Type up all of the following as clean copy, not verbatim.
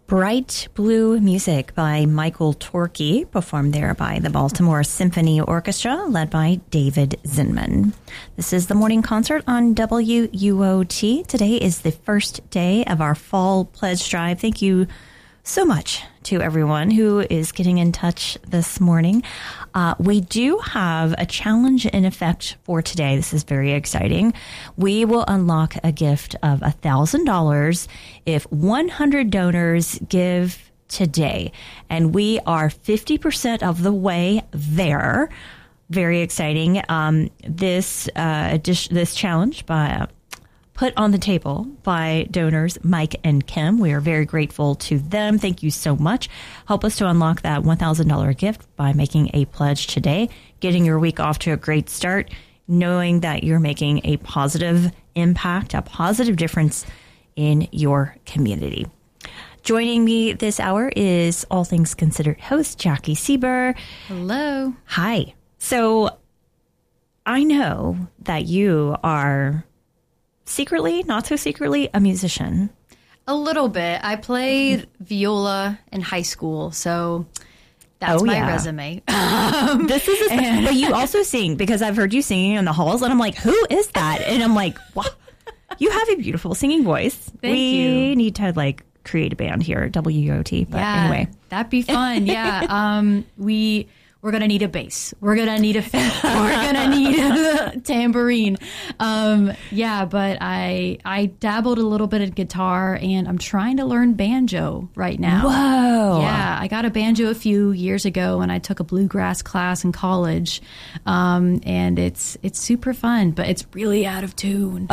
Bright Blue Music by Michael Torkey, performed there by the Baltimore Symphony Orchestra, led by David Zinman. This is the morning concert on WUOT. Today is the first day of our fall pledge drive. Thank you so much to everyone who is getting in touch this morning. We do have a challenge in effect for today. This is very exciting. We will unlock a gift of $1,000 if 100 donors give today. And we are 50% of the way there. Very exciting. This challenge put on the table by donors Mike and Kim. We are very grateful to them. Thank you so much. Help us to unlock that $1,000 gift by making a pledge today, getting your week off to a great start, knowing that you're making a positive impact, a positive difference in your community. Joining me this hour is All Things Considered host Jackie Sieber. Hello. Hi. So I know that you are secretly, not so secretly, a musician. A little bit. I played viola in high school, so that's my resume. This is but you also sing, because I've heard you singing in the halls, and I'm like, who is that? And I'm like, wow, you have a beautiful singing voice. Thank you. We need to create a band here at WUOT, but anyway. That'd be fun. Yeah. We're going to need a bass. We're going to need a fiddle. We're going to need a tambourine. But I dabbled a little bit in guitar, and I'm trying to learn banjo right now. Whoa. Yeah, I got a banjo a few years ago, and I took a bluegrass class in college. And it's super fun, but it's really out of tune.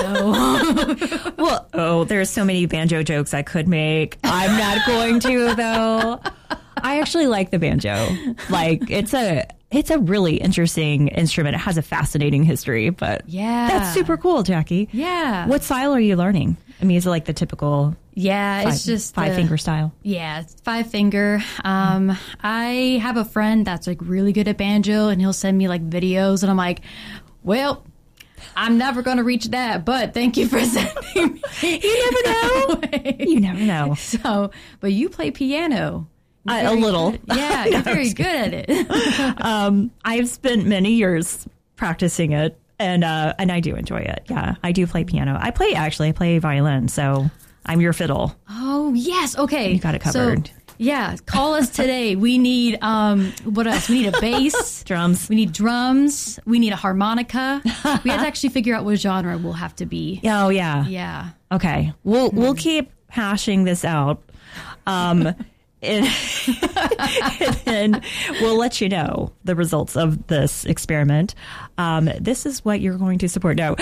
Well, there's so many banjo jokes I could make. I'm not going to, though. I actually like the banjo. It's a really interesting instrument. It has a fascinating history, but that's super cool, Jackie. Yeah. What style are you learning? I mean, is it like the typical it's just five-finger style? Yeah, it's 5-finger. I have a friend that's really good at banjo, and he'll send me videos, and I'm like, well, I'm never going to reach that, but thank you for sending me. You never know. You never know. So, but you play piano. A little. Good. Yeah, you're very good at it. I've spent many years practicing it, and I do enjoy it. Yeah, I do play piano. I play violin, so I'm your fiddle. Oh, yes. Okay. You got it covered. So, yeah, call us today. We need, what else? We need a bass. Drums. We need drums. We need a harmonica. We have to actually figure out what genre we'll have to be. Oh, yeah. Yeah. Okay. We'll keep hashing this out. And then we'll let you know the results of this experiment. This is what you're going to support. No,